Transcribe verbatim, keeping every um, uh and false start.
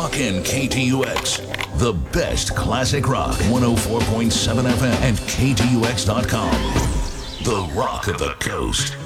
Rockin' K T U X. The best classic rock. one oh four point seven F M and K T U X dot com. The Rock of the Coast.